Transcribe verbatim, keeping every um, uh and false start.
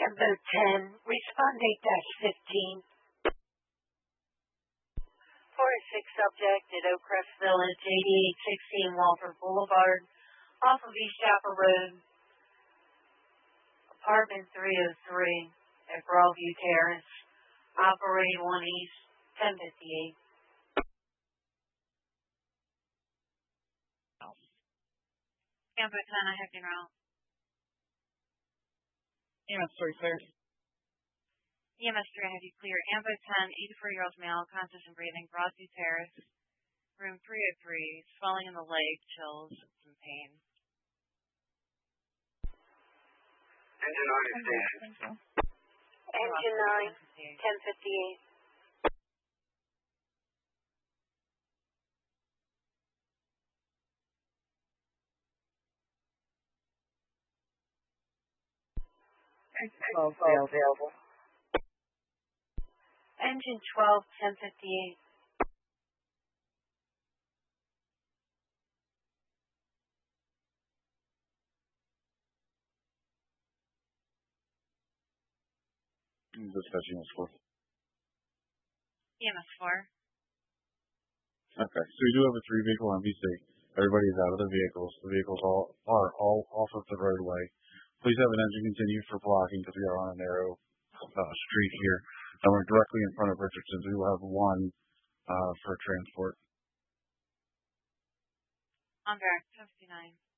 Bravo ten, respond eight dash fifteen. four oh six subject at Oakcrest Village, eighty-eight sixteen Walford Boulevard, off of East Chapel Road, apartment three oh three at Broadview Terrace, operating one East, ten fifty-eight. Ambo ten, I have you route. E M S three, clear. E M S three, I have you clear. Ambo ten, eighty-four-year-old male, conscious and breathing, Broadview Terrace, room three oh three, swelling in the leg, chills, some pain. Engine nine is station. Engine nine, ten fifty-eight. twelve, available. Engine twelve, ten fifty-eight. Dispatching was four. E M S four. Okay, so we do have a three vehicle M V C. Everybody is out of the vehicles. The vehicles all are all off of the roadway. Please have an engine continue for blocking because we are on a narrow uh, street here. And we're directly in front of Richardson's. We will have one uh, for transport. On track, fifty-nine.